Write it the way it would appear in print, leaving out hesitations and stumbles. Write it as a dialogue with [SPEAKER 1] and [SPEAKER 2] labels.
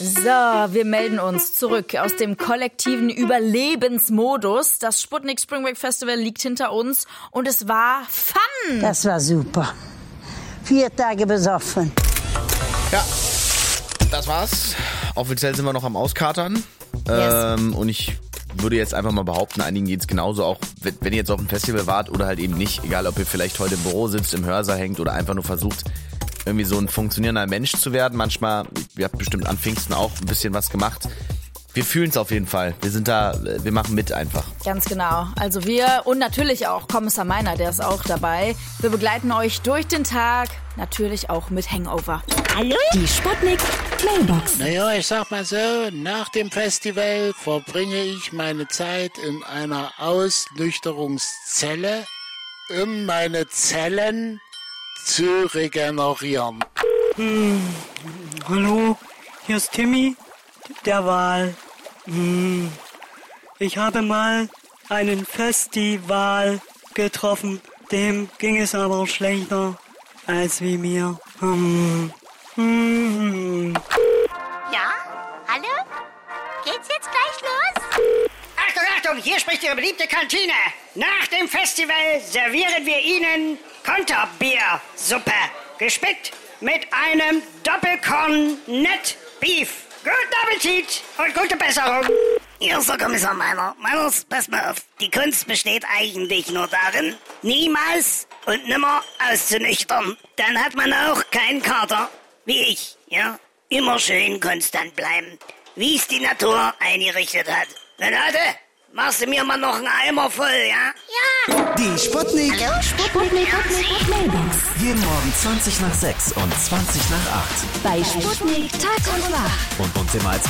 [SPEAKER 1] So, wir melden uns zurück aus dem kollektiven Überlebensmodus. Das Sputnik Spring Break Festival liegt hinter uns und es war Fun.
[SPEAKER 2] Das war super. 4 Tage besoffen.
[SPEAKER 3] Ja, das war's. Offiziell sind wir noch am Auskatern.
[SPEAKER 1] Yes.
[SPEAKER 3] Und ich würde jetzt einfach mal behaupten, einigen geht's genauso, auch wenn ihr jetzt auf dem Festival wart oder halt eben nicht. Egal, ob ihr vielleicht heute im Büro sitzt, im Hörsaal hängt oder einfach nur versucht, irgendwie so ein funktionierender Mensch zu werden. Manchmal, ihr habt bestimmt an Pfingsten auch ein bisschen was gemacht. Wir fühlen es auf jeden Fall. Wir sind da, wir machen mit einfach.
[SPEAKER 1] Ganz genau. Also wir und natürlich auch Kommissar Meiner, der ist auch dabei. Wir begleiten euch durch den Tag, natürlich auch mit Hangover.
[SPEAKER 4] Hallo? Die Sputnik Mailbox.
[SPEAKER 5] Naja, ich sag mal so, nach dem Festival verbringe ich meine Zeit in einer Ausnüchterungszelle, um meine Zellen zu regenerieren.
[SPEAKER 6] Hallo, hier ist Timmy, der Wal. Ich habe mal einen Festival getroffen, dem ging es aber schlechter als wie mir.
[SPEAKER 4] Ja? Hallo? Geht's jetzt gleich los?
[SPEAKER 7] Achtung, Achtung, hier spricht Ihre beliebte Kantine. Nach dem Festival servieren wir Ihnen Konterbiersuppe, gespickt mit einem Doppelkorn-Net Beef. Guten Appetit und gute Besserung.
[SPEAKER 8] Hier ist der Kommissar Meiner. Meiners, pass mal auf. Die Kunst besteht eigentlich nur darin, niemals und nimmer auszunüchtern. Dann hat man auch keinen Kater, wie ich, ja? Immer schön konstant bleiben, wie es die Natur eingerichtet hat. Renate, machst du mir mal noch einen Eimer voll, ja?
[SPEAKER 4] Ja.
[SPEAKER 9] Die Sputnik.
[SPEAKER 4] Hallo, Sputnik Mailbox.
[SPEAKER 9] Jeden Morgen 20 nach 6 und 20 nach 8.
[SPEAKER 4] Bei Sputnik Tag und Nacht.
[SPEAKER 9] Und uns immer als